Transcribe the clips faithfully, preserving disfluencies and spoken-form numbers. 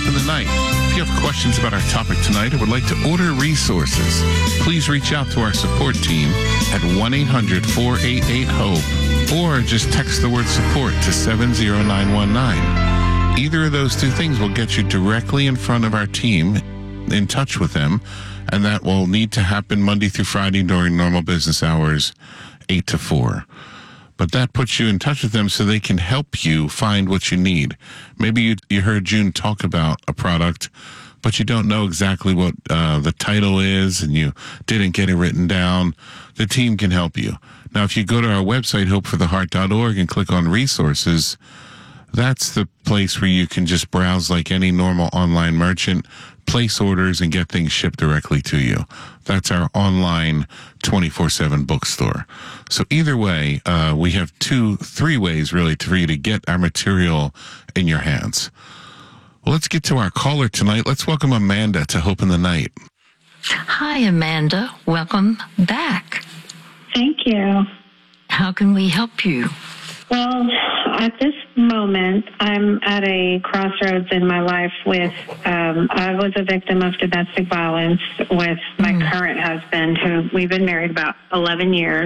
Hope in the Night. If you have questions about our topic tonight or would like to order resources, please reach out to our support team at one eight hundred four eight eight HOPE or just text the word support to seven zero nine one nine. Either of those two things will get you directly in front of our team, in touch with them, and that will need to happen Monday through Friday during normal business hours, eight to four. But that puts you in touch with them so they can help you find what you need. Maybe you, you heard June talk about a product, but you don't know exactly what uh, the title is and you didn't get it written down. The team can help you. Now, if you go to our website, hope for the heart dot org, and click on resources, that's the place where you can just browse like any normal online merchant, place orders, and get things shipped directly to you. That's our online twenty-four seven bookstore. So either way, uh, we have two, three ways really to, for you to get our material in your hands. Well, let's get to our caller tonight. Let's welcome Amanda to Hope in the Night. Hi, Amanda. Welcome back. Thank you. How can we help you? Well, at this moment, I'm at a crossroads in my life with, um, I was a victim of domestic violence with my mm. current husband, who we've been married about eleven years.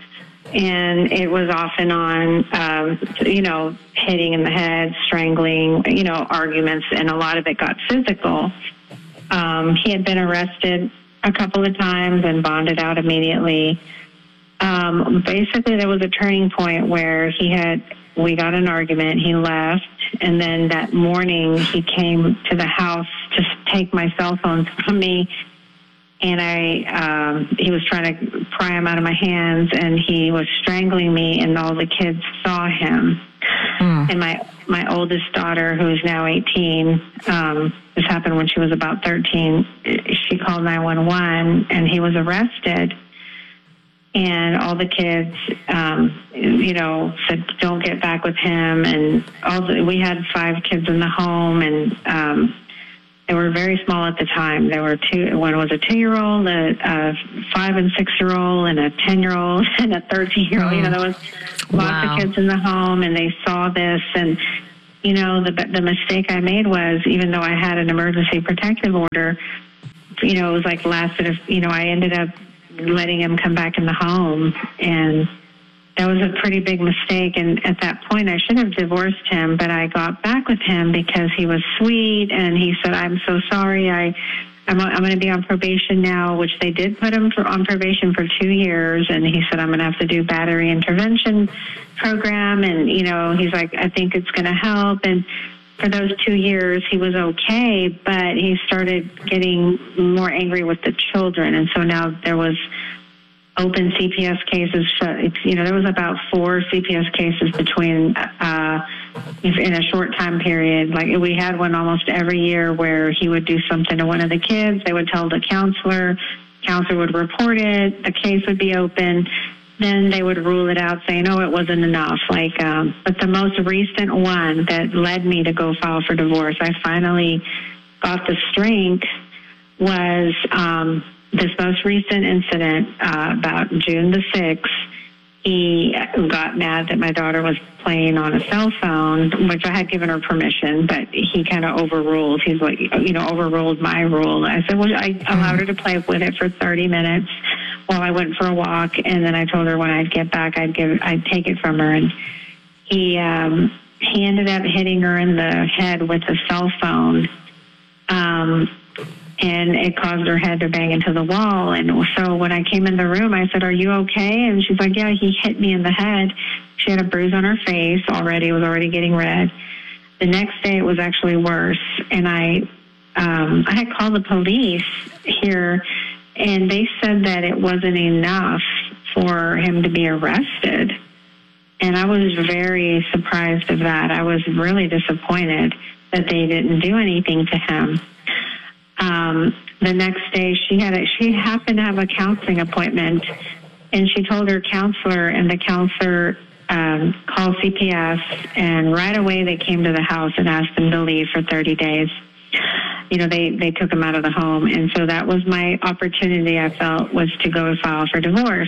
And it was off and on, um, you know, hitting in the head, strangling, you know, arguments, and a lot of it got physical. Um, he had been arrested a couple of times and bonded out immediately. Um, basically, there was a turning point where he had, we got an argument, he left, and then that morning he came to the house to take my cell phone from me, and I, um, he was trying to pry him out of my hands, and he was strangling me, and all the kids saw him. Mm. And my, my oldest daughter, who is now eighteen, um, this happened when she was about thirteen, she called nine one one, and he was arrested. And all the kids, um, you know, said, don't get back with him. And all the, we had five kids in the home, and um, they were very small at the time. There were two, one was a two-year-old, a, a five- and six-year-old, and a ten-year-old, and a thirteen-year-old. Mm. You know, there was lots wow. of kids in the home, and they saw this. And, you know, the, the mistake I made was, even though I had an emergency protective order, you know, it was like lasted, you know, I ended up letting him come back in the home, and that was a pretty big mistake. And at that point, I should have divorced him, but I got back with him because he was sweet, and he said, I'm so sorry, I, I'm, I'm going to be on probation now, which they did put him for, on probation for two years, and he said, I'm going to have to do battery intervention program, and, you know, he's like, I think it's going to help. And for those two years, he was okay, but he started getting more angry with the children. And so now there was open C P S cases. You know, there was about four C P S cases between, uh, in a short time period. Like, we had one almost every year where he would do something to one of the kids. They would tell the counselor. Counselor would report it. The case would be open. Then they would rule it out, saying, oh, it wasn't enough. Like, um, but the most recent one that led me to go file for divorce, I finally got the strength, was um, this most recent incident uh, about June the sixth. He got mad that my daughter was playing on a cell phone, which I had given her permission, but he kind of overruled. He's like, you know, overruled my rule. I said, well, I allowed her to play with it for thirty minutes while I went for a walk, and then I told her when I'd get back, I'd give, I'd take it from her. And he, um, he ended up hitting her in the head with a cell phone. Um, And it caused her head to bang into the wall. And so when I came in the room, I said, are you okay? And she's like, yeah, he hit me in the head. She had a bruise on her face already. It was already getting red. The next day, it was actually worse. And I, um, I had called the police here, and they said that it wasn't enough for him to be arrested. And I was very surprised of that. I was really disappointed that they didn't do anything to him. Um, the next day, she had a, she happened to have a counseling appointment, and she told her counselor, and the counselor um, called C P S, and right away they came to the house and asked him to leave for thirty days. You know, they, they took him out of the home, and so that was my opportunity, I felt, was to go file for divorce.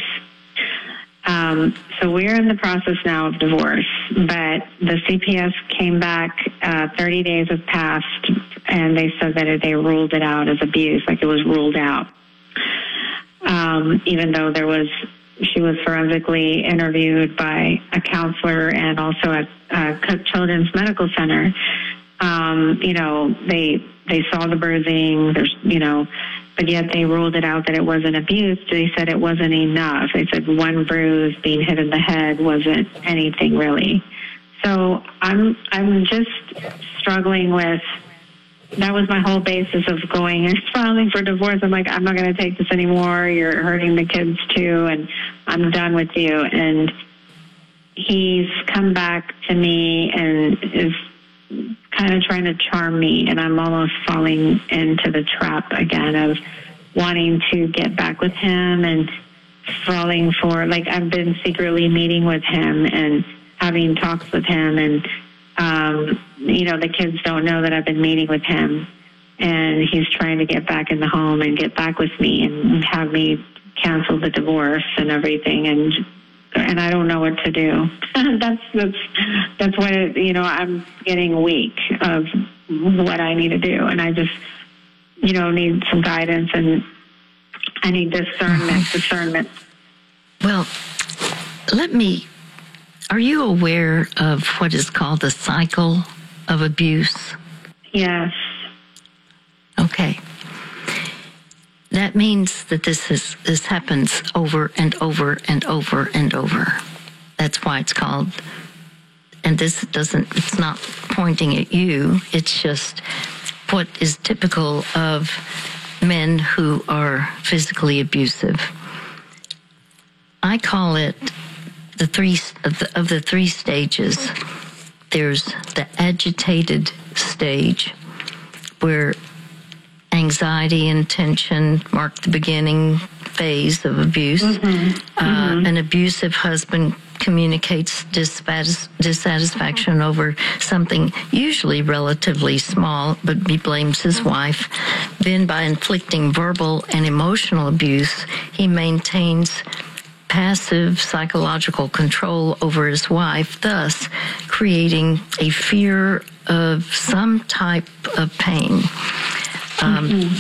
Um, so we're in the process now of divorce, but the C P S came back, uh, thirty days have passed, and they said that they ruled it out as abuse, like it was ruled out. Um, even though there was, she was forensically interviewed by a counselor and also at uh, Cook Children's Medical Center. Um, you know, they they saw the bruising. There's, you know, but yet they ruled it out that it wasn't abuse. They said it wasn't enough. They said one bruise being hit in the head wasn't anything really. So I'm I'm just struggling with. That was my whole basis of going and filing for divorce. I'm like, I'm not going to take this anymore. You're hurting the kids too, and I'm done with you. And he's come back to me and is kind of trying to charm me, and I'm almost falling into the trap again of wanting to get back with him and falling for, like, I've been secretly meeting with him and having talks with him, and Um, you know, the kids don't know that I've been meeting with him, and he's trying to get back in the home and get back with me and have me cancel the divorce and everything, and and I don't know what to do. that's that's that's what it, you know, I'm getting weak of what I need to do, and I just, you know, need some guidance, and I need discernment. Discernment. Well, let me. Are you aware of what is called the cycle of abuse? Yes. Okay. That means that this is this happens over and over and over and over. That's why it's called. And this doesn't. It's not pointing at you. It's just what is typical of men who are physically abusive. I call it. The three of the, of the three stages, there's the agitated stage where anxiety and tension mark the beginning phase of abuse. Mm-hmm. Uh, mm-hmm. An abusive husband communicates dissatis- dissatisfaction over something usually relatively small, but he blames his wife. Then by inflicting verbal and emotional abuse, he maintains passive psychological control over his wife, thus creating a fear of some type of pain. Um, mm-hmm.